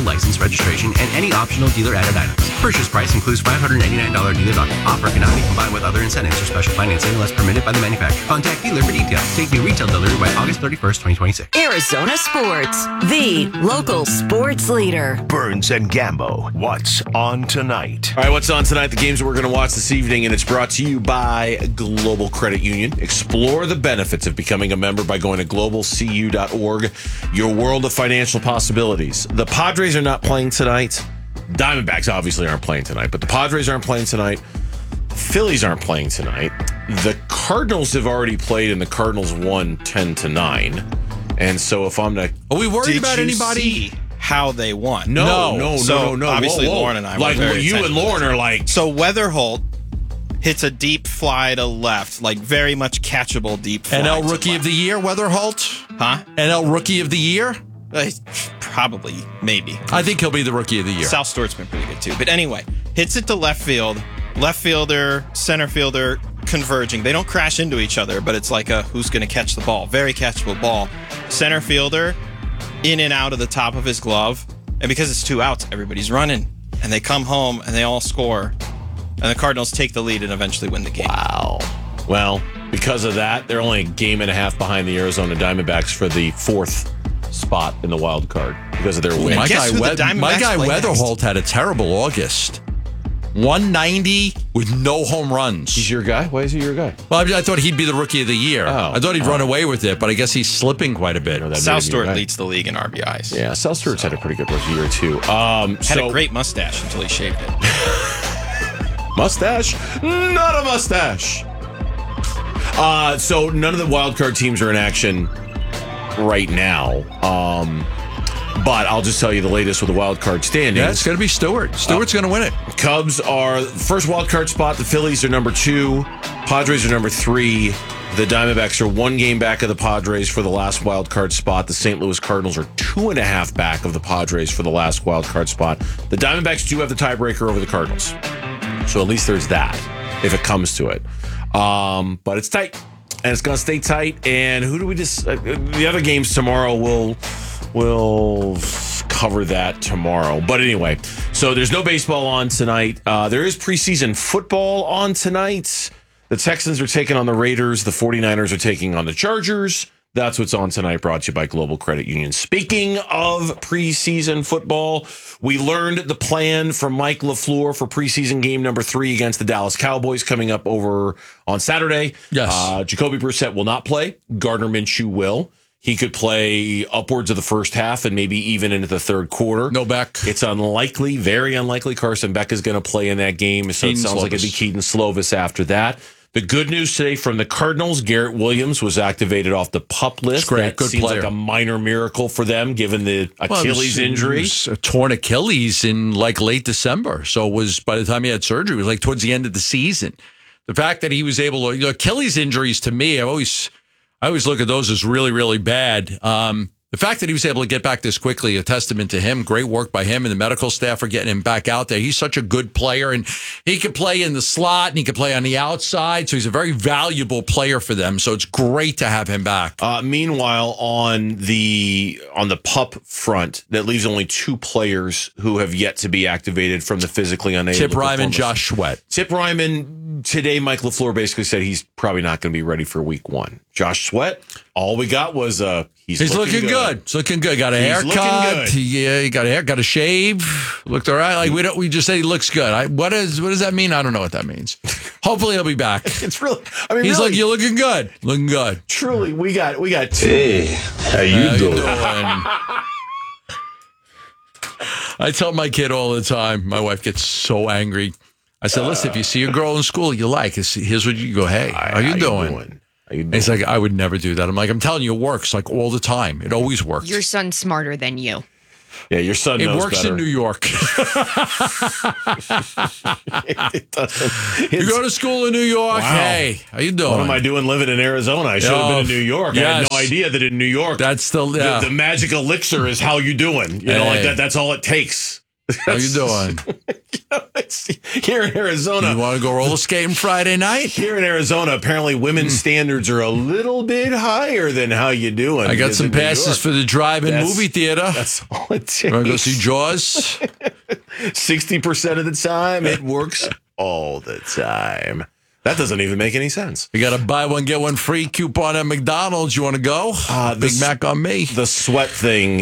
license, registration, and any optional dealer-added items. Purchase price includes $599 dealer offer cannot be combined with other incentives or special financing unless permitted by the manufacturer. Contact dealer for details. Take new retail delivery by August 31st, 2026. Arizona Sports, the local sports leader. Burns and Gambo, what's on tonight? All right, what's on tonight? The games that we're going to watch this evening, and it's brought to you by Global Credit Union. Explore the benefits of becoming a member by going to globalcu.org. Your world of financial possibilities. The Padres are not playing tonight. Diamondbacks obviously aren't playing tonight, but the Padres aren't playing tonight. The Phillies aren't playing tonight. The Cardinals have already played, and the Cardinals won 10-9. And so if I'm not... Are we worried about anybody? See how they won? No. Obviously, Whoa. Lauren and I like were very you and Lauren are like... So Weatherholt hits a deep fly to left, like very much catchable deep fly. NL Rookie of the Year, Weatherholt? Huh? NL Rookie of the Year? Probably, maybe. I think he'll be the Rookie of the Year. Sal Stewart's been pretty good too. But anyway, hits it to left field. Left fielder, center fielder converging. They don't crash into each other, but it's like a who's going to catch the ball. Very catchable ball. Center fielder in and out of the top of his glove. And because it's 2 outs, everybody's running. And they come home and they all score. And the Cardinals take the lead and eventually win the game. Wow. Well, because of that, they're only a game and a half behind the Arizona Diamondbacks for the 4th spot in the wild card because of their win. My Guess guy, who the Diamondbacks play Weatherholt had a terrible August. 190 with no home runs. He's your guy? Why is he your guy? Well, I thought he'd be the Rookie of the Year. I thought he'd run away with it, but I guess he's slipping quite a bit. Sal Stewart leads the league in RBIs. Yeah, Sal Stewart's had a pretty good rookie year, too. Had a great mustache until he shaved it. Mustache? Not a mustache. So none of the wild card teams are in action right now. But I'll just tell you the latest with the wild card standings. Yeah, it's going to be Stewart. Stewart's going to win it. Cubs are first wild card spot. The Phillies are number 2. Padres are number 3. The Diamondbacks are 1 game back of the Padres for the last wild card spot. The St. Louis Cardinals are 2.5 back of the Padres for the last wild card spot. The Diamondbacks do have the tiebreaker over the Cardinals. So at least there's that if it comes to it. But it's tight. And it's going to stay tight. And who do we just... the other games tomorrow We'll cover that tomorrow. But anyway, so there's no baseball on tonight. There is preseason football on tonight. The Texans are taking on the Raiders. The 49ers are taking on the Chargers. That's what's on tonight, brought to you by Global Credit Union. Speaking of preseason football, we learned the plan from Mike LaFleur for preseason game number 3 against the Dallas Cowboys coming up over on Saturday. Yes. Jacoby Brissett will not play. Gardner Minshew will. He could play upwards of the first half and maybe even into the third quarter. No Beck. It's unlikely, very unlikely. Carson Beck is going to play in that game. So it sounds like it'd be Keaton Slovis after that. The good news today from the Cardinals, Garrett Williams was activated off the PUP list. Great, that seems player. like a minor miracle for them, given the Achilles injury. It was a torn Achilles in like late December. So it was, by the time he had surgery, it was like towards the end of the season. The fact that he was able to, Achilles injuries to me, I always look at those as really, really bad. The fact that he was able to get back this quickly, a testament to him. Great work by him and the medical staff for getting him back out there. He's such a good player, and he can play in the slot, and he can play on the outside, so he's a very valuable player for them. So it's great to have him back. Meanwhile, on the PUP front, that leaves only 2 players who have yet to be activated from the physically unable. Tip Ryman, Josh Sweat. Tip Ryman, today Mike LaFleur basically said he's probably not going to be ready for week 1. Josh Sweat, all we got was he's looking good. He's looking good. Got a haircut. He got a hair. Got a shave. Looked all right. Like we just say he looks good. What does that mean? I don't know what that means. Hopefully he'll be back. It's really. I mean, he's really, like, you're looking good. Looking good. Truly, we got 2. Hey, how you doing? I tell my kid all the time. My wife gets so angry. I said, listen, if you see a girl in school you like, here's what you go. Hey, how you doing? And he's like, I would never do that. I'm like, I'm telling you, it works like all the time. It always works. Your son's smarter than you. Yeah, your son knows It works better. in New York. It doesn't. You go to school in New York. Wow. Hey, how you doing? What am I doing living in Arizona? I should have been in New York. I had no idea that in New York, that's still the magic elixir is how you doing. You know, like that. That's all it takes. How you doing? Here in Arizona. You want to go roller skating Friday night? Here in Arizona, apparently women's standards are a little bit higher than how you doing. I got some passes for the drive-in movie theater. That's all it takes. Want to go see Jaws? 60% of the time, it works all the time. That doesn't even make any sense. We got a buy one, get one free coupon at McDonald's. You want to go? Big Mac on me. The sweat thing